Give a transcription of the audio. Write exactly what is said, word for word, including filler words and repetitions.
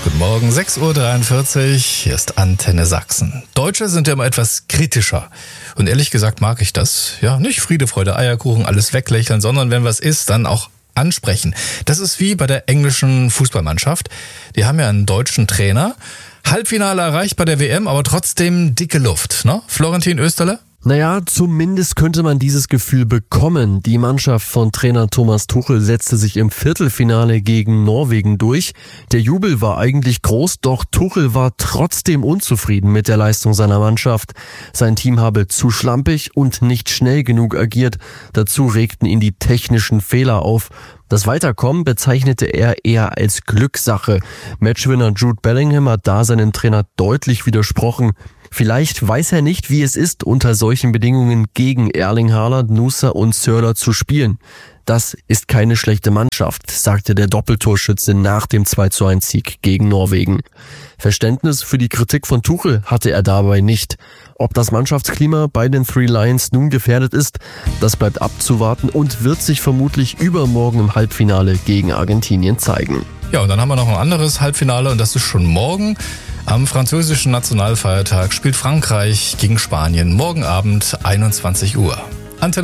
Guten Morgen, sechs Uhr dreiundvierzig, hier ist Antenne Sachsen. Deutsche sind ja immer etwas kritischer. Und ehrlich gesagt mag ich das. Ja, nicht Friede, Freude, Eierkuchen, alles weglächeln, sondern wenn was ist, dann auch ansprechen. Das ist wie bei der englischen Fußballmannschaft. Die haben ja einen deutschen Trainer. Halbfinale erreicht bei der W M, aber trotzdem dicke Luft, ne? Florentin Oesterle? Naja, zumindest könnte man dieses Gefühl bekommen. Die Mannschaft von Trainer Thomas Tuchel setzte sich im Viertelfinale gegen Norwegen durch. Der Jubel war eigentlich groß, doch Tuchel war trotzdem unzufrieden mit der Leistung seiner Mannschaft. Sein Team habe zu schlampig und nicht schnell genug agiert. Dazu regten ihn die technischen Fehler auf. Das Weiterkommen bezeichnete er eher als Glückssache. Matchwinner Jude Bellingham hat da seinem Trainer deutlich widersprochen. Vielleicht weiß er nicht, wie es ist, unter solchen Bedingungen gegen Erling Haaland, Nusa und Sörloth zu spielen. Das ist keine schlechte Mannschaft, sagte der Doppeltorschütze nach dem zwei zu eins Sieg gegen Norwegen. Verständnis für die Kritik von Tuchel hatte er dabei nicht. Ob das Mannschaftsklima bei den Three Lions nun gefährdet ist, das bleibt abzuwarten und wird sich vermutlich übermorgen im Halbfinale gegen Argentinien zeigen. Ja, und dann haben wir noch ein anderes Halbfinale und das ist schon morgen. Am französischen Nationalfeiertag spielt Frankreich gegen Spanien morgen Abend einundzwanzig Uhr.